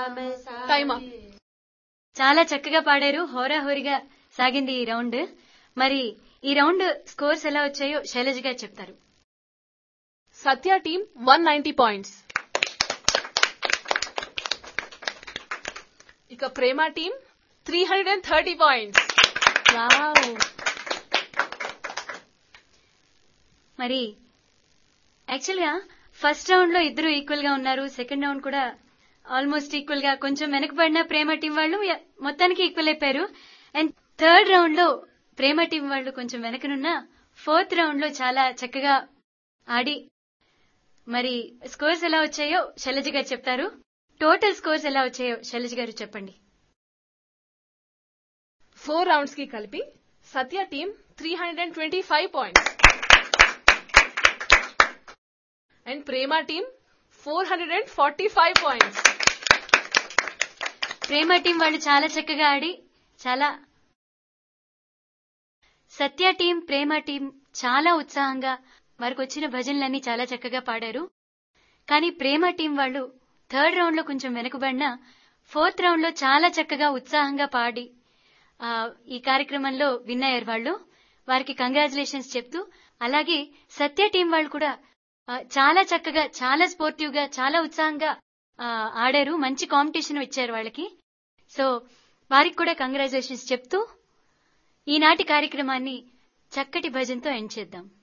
Time up. చాలా చక్కగా పాడారు. హోరాహోరీగా సాగింది ఈ రౌండ్. మరి ఈ రౌండ్ స్కోర్స్ ఎలా వచ్చాయో శైలజ గారు చెప్తారు. సత్య టీమ్ 190 పాయింట్స్. ఇక ప్రేమ టీమ్ 330 పాయింట్స్. మరి యాక్చువల్ గా ఫస్ట్ రౌండ్ లో ఇద్దరు ఈక్వల్ గా ఉన్నారు. సెకండ్ రౌండ్ కూడా ఆల్మోస్ట్ ఈక్వల్ గా, కొంచెం వెనకబడిన ప్రేమ టీం వాళ్ళు మొత్తానికి ఈక్వల్ అయిపోయారు. అండ్ థర్డ్ రౌండ్ లో ప్రేమ టీం వాళ్ళు కొంచెం వెనకనున్న ఫోర్త్ రౌండ్ లో చాలా చక్కగా ఆడి మరి స్కోర్స్ ఎలా వచ్చాయో శైలజ గారు చెప్తారు. టోటల్ స్కోర్స్ ఎలా వచ్చాయో శైలజ గారు చెప్పండి. 4 రౌండ్స్ కి కలిపి సత్య team 325 points and Prema team 445 points. Prema team వాళ్ళు చాలా చక్కగా ఆడి సత్య టీం, ప్రేమ టీం చాలా ఉత్సాహంగా వారికి వచ్చిన భజనలన్నీ చాలా చక్కగా పాడారు. కానీ ప్రేమ టీం వాళ్ళు థర్డ్ రౌండ్ లో కొంచెం వెనుకబడిన ఫోర్త్ రౌండ్ లో చాలా చక్కగా ఉత్సాహంగా పాడి ఈ కార్యక్రమంలో విన్ అయ్యారు. వాళ్ళు వారికి కంగ్రాచులేషన్స్ చెప్తూ, అలాగే సత్య టీం వాళ్ళు కూడా చాలా చక్కగా, చాలా స్పోర్టివ్ గా, చాలా ఉత్సాహంగా ఆడారు. మంచి కాంపిటీషన్ ఇచ్చారు వాళ్ళకి. సో వారికి కూడా కంగ్రాచులేషన్స్ చెప్తూ ఈనాటి కార్యక్రమాన్ని చక్కటి భజనతో ఎండ్ చేద్దాం.